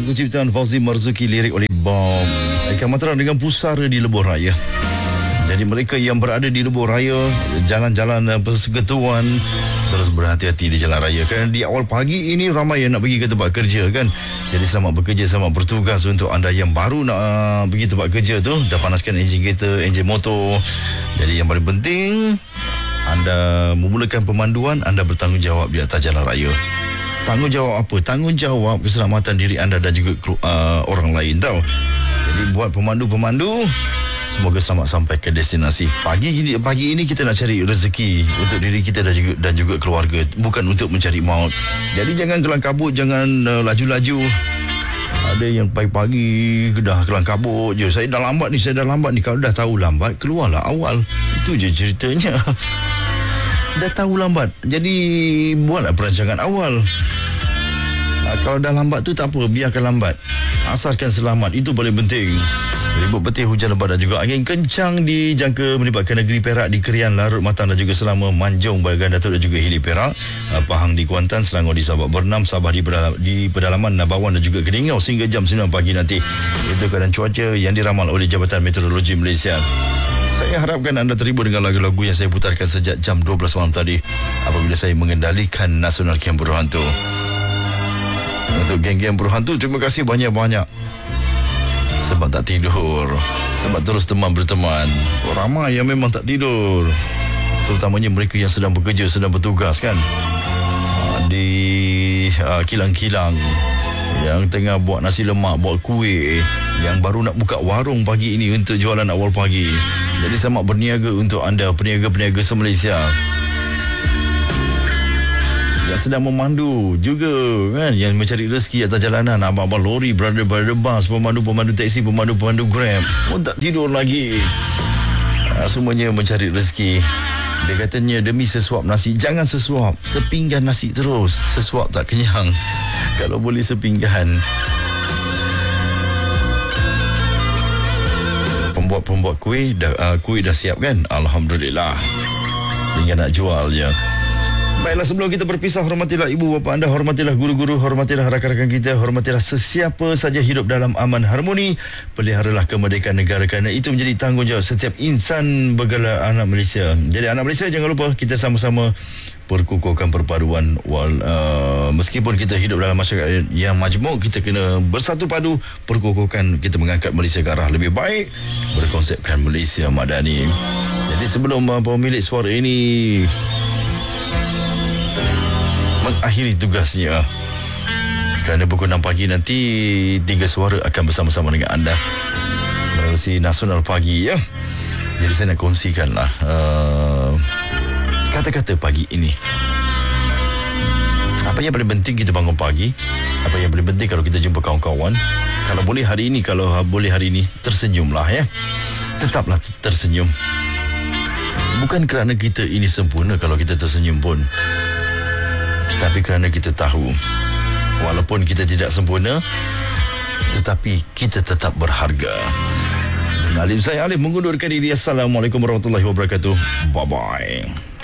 lagu ciptaan Fauzi Marzuki, lirik oleh Bob Eka Matra dengan pusara di Lebuh Raya. Jadi mereka yang berada di Lebuh Raya, jalan-jalan persekutuan, terus berhati-hati di jalan raya. Kerana di awal pagi ini ramai yang nak pergi ke tempat kerja kan. Jadi selamat bekerja, selamat bertugas untuk anda yang baru nak pergi tempat kerja tu. Dah panaskan enjin kereta, enjin motor. Jadi yang paling penting, anda memulakan pemanduan, anda bertanggungjawab di atas jalan raya. Tanggungjawab apa? Tanggungjawab keselamatan diri anda dan juga orang lain tau. Jadi buat pemandu-pemandu, semoga selamat sampai ke destinasi. Pagi ini kita nak cari rezeki untuk diri kita dan juga keluarga, bukan untuk mencari maut. Jadi jangan kelang kabut, jangan laju-laju. Ada yang pagi-pagi dah kelang kabut je. Saya dah lambat ni. Kalau dah tahu lambat, keluarlah awal. Itu je ceritanya. Dah tahu lambat, jadi buatlah perancangan awal. Kalau dah lambat tu tak apa, biarkan lambat, asalkan selamat. Itu paling penting. Ribut petir, hujan lebat dan juga angin kencang dijangka melibatkan negeri Perak di Kerian, Larut, Matang dan juga Selama, Manjung, Bagan Datuk dan juga Hili Perak, Pahang di Kuantan, Selangor di Sabak Bernam, Sabah di pedalaman Nabawan dan juga Keningau sehingga jam 9 pagi nanti. Itu keadaan cuaca yang diramal oleh Jabatan Meteorologi Malaysia. Saya harapkan anda terhibur dengan lagu-lagu yang saya putarkan sejak jam 12 malam tadi apabila saya mengendalikan Nasional Camp Buruh Hantu. Untuk geng-geng Buruh Hantu, terima kasih banyak-banyak sebab tak tidur, sebab terus berteman. Ramai yang memang tak tidur, terutamanya mereka yang sedang bekerja, sedang bertugas kan, di kilang-kilang, yang tengah buat nasi lemak, buat kuih, yang baru nak buka warung pagi ini untuk jualan awal pagi. Jadi selamat berniaga untuk anda, peniaga-peniaga se-Malaysia yang sedang memandu juga kan, yang mencari rezeki atas jalanan, abang-abang lori, brother bus, pemandu-pemandu taksi, pemandu-pemandu Grab pun tak tidur lagi. Semuanya mencari rezeki. Dia katanya demi sesuap nasi, jangan sesuap, sepinggan nasi terus. Sesuap tak kenyang, kalau boleh sepinggan. Pembuat kuih dah siap kan? Alhamdulillah, tinggal nak jual je. Baiklah, sebelum kita berpisah, hormatilah ibu bapa anda, hormatilah guru-guru, hormatilah rakan-rakan kita, hormatilah sesiapa saja hidup dalam aman harmoni. Peliharalah kemerdekaan negara kerana itu menjadi tanggungjawab setiap insan bergelar anak Malaysia. Jadi anak Malaysia, jangan lupa kita sama-sama perkukuhkan perpaduan. Meskipun kita hidup dalam masyarakat yang majmuk, kita kena bersatu padu, perkukuhkan, kita mengangkat Malaysia ke arah lebih baik, berkonsepkan Malaysia Madani. Jadi sebelum pemilik suara ini mengakhiri tugasnya, kerana pukul 6 pagi nanti 3 suara akan bersama-sama dengan anda melalui Nasional Pagi ya. Jadi saya nak kongsikanlah kata-kata pagi ini. Apa yang paling penting kita bangun pagi? Apa yang paling penting kalau kita jumpa kawan-kawan? Kalau boleh hari ini tersenyumlah ya. Tetaplah tersenyum. Bukan kerana kita ini sempurna kalau kita tersenyum pun, tapi kerana kita tahu walaupun kita tidak sempurna, tetapi kita tetap berharga. Dan Alim, saya Alim mengundurkan diri. Assalamualaikum warahmatullahi wabarakatuh. Bye-bye.